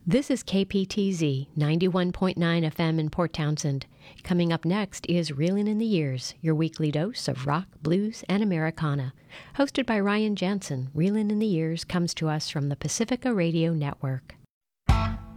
This is KPTZ 91.9 FM in Port Townsend. Coming up next is Reelin' in the Years, your weekly dose of rock, blues, and Americana. Hosted by Ryan Jansen, Reelin' in the Years comes to us from the Pacifica Radio Network.